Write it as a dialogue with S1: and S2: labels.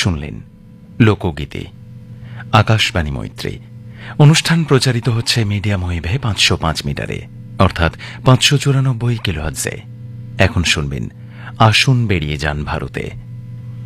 S1: শুনলেন লোকগীতি আকাশবাণী মৈত্রী। অনুষ্ঠান প্রচারিত হচ্ছে মিডিয়াম ওয়েভে 505 মিটারে, অর্থাৎ 594 কিলোহার্টজে। এখন শুনবেন আসুন বেরিয়ে যান ভারতে।